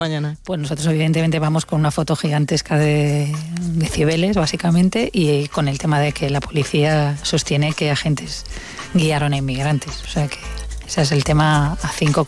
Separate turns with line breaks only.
mañana?
Pues nosotros evidentemente vamos con una foto gigantesca de Cibeles, básicamente, y con el tema de que la policía sostiene que agentes guiaron a inmigrantes. O sea que ese es el tema a 5